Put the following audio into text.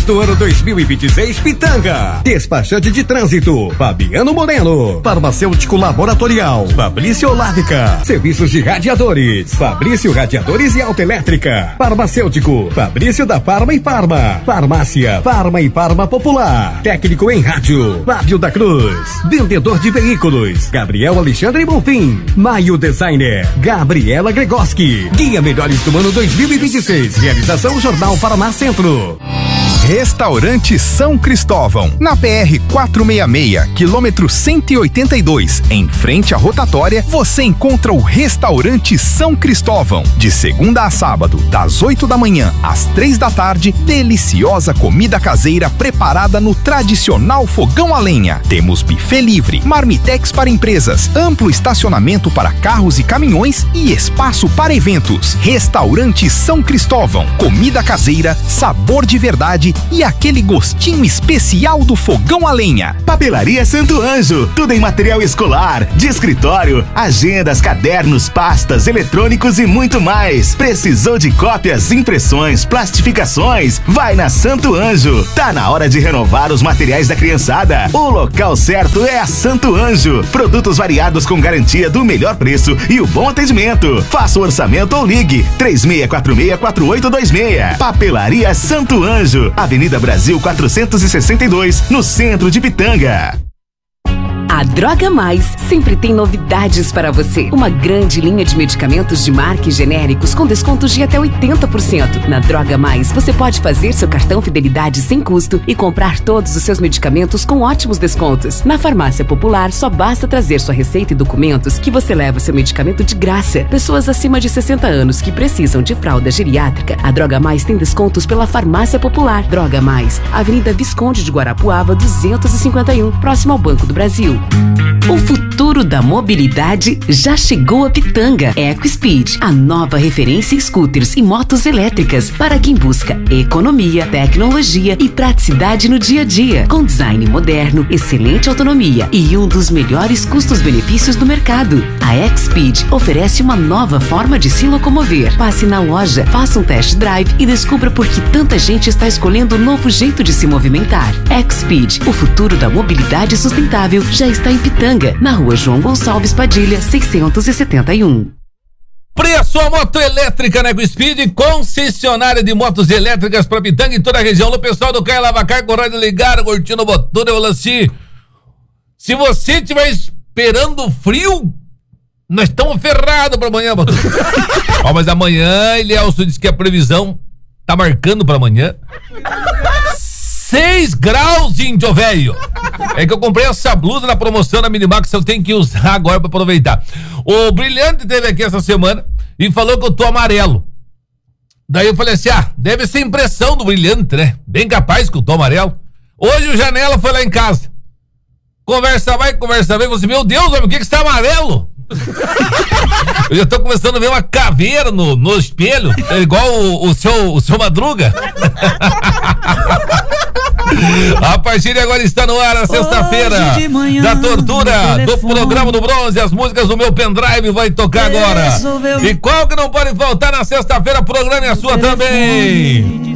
melhores do ano 2026 Pitanga. Despachante de trânsito Fabiano Moreno. Farmacêutico Laboratorial Fabrício Lávica. Serviços de radiadores Fabrício Radiadores e Autoelétrica. Farmacêutico Fabrício da Farma e Farma. Farmácia Farma e Farma Popular. Técnico em rádio Fábio da Cruz. Vendedor de veículos Gabriel Alexandre Bonfim. Maio Designer Gabriela Gregoski. Guia Melhores do ano 2026. Realização Jornal Paraná Centro. Restaurante São Cristóvão, na PR 466, quilômetro 182, em frente à rotatória, você encontra o Restaurante São Cristóvão. De segunda a sábado, das 8 da manhã às 3 da tarde, deliciosa comida caseira preparada no tradicional fogão a lenha. Temos buffet livre, marmitex para empresas, amplo estacionamento para carros e caminhões e espaço para eventos. Restaurante São Cristóvão, comida caseira, sabor de verdade e aquele gostinho especial do fogão a lenha. Papelaria Santo Anjo, tudo em material escolar, de escritório, agendas, cadernos, pastas, eletrônicos e muito mais. Precisou de cópias, impressões, plastificações? Vai na Santo Anjo. Tá na hora de renovar os materiais da criançada. O local certo é a Santo Anjo. Produtos variados com garantia do melhor preço e o bom atendimento. Faça o orçamento ou ligue 3646-4826. Papelaria Santo Anjo, Avenida Brasil 462, no centro de Pitanga. A Droga Mais sempre tem novidades para você. Uma grande linha de medicamentos de marca e genéricos com descontos de até 80%. Na Droga Mais, você pode fazer seu cartão Fidelidade sem custo e comprar todos os seus medicamentos com ótimos descontos. Na Farmácia Popular, só basta trazer sua receita e documentos que você leva seu medicamento de graça. Pessoas acima de 60 anos que precisam de fralda geriátrica, a Droga Mais tem descontos pela Farmácia Popular. Droga Mais, Avenida Visconde de Guarapuava, 251, próximo ao Banco do Brasil. O futuro da mobilidade já chegou a Pitanga. EcoSpeed, a nova referência em scooters e motos elétricas para quem busca economia, tecnologia e praticidade no dia a dia. Com design moderno, excelente autonomia e um dos melhores custos-benefícios do mercado. A EcoSpeed oferece uma nova forma de se locomover. Passe na loja, faça um test drive e descubra por que tanta gente está escolhendo um novo jeito de se movimentar. EcoSpeed, o futuro da mobilidade sustentável, já está em Pitanga, na rua João Gonçalves Padilha, 671. Preço a moto elétrica na EcoSpeed, concessionária de motos elétricas para Pitanga e toda a região. O pessoal do Caio Lavacar, com rádio ligado, curtindo o botão, eu falo assim, se você estiver esperando frio, nós estamos ferrados para amanhã, ó, mas amanhã, Elielson disse que a previsão tá marcando para amanhã 6 graus, índio velho. É que eu comprei essa blusa na promoção da Minimax, eu tenho que usar agora pra aproveitar. O Brilhante teve aqui essa semana e falou que eu tô amarelo. Daí eu falei assim, deve ser impressão do Brilhante, né? Bem capaz que eu tô amarelo. Hoje o Janela foi lá em casa. Conversa vai, conversa vem. Eu falei assim, meu Deus, homem, por que você tá amarelo? Eu já tô começando a ver uma caveira no espelho, igual o seu Madruga. A partir de agora está no ar a sexta-feira da tortura do programa do Bronze. As músicas do meu pendrive vai tocar agora. E qual que não pode faltar na sexta-feira? Programa é a sua também.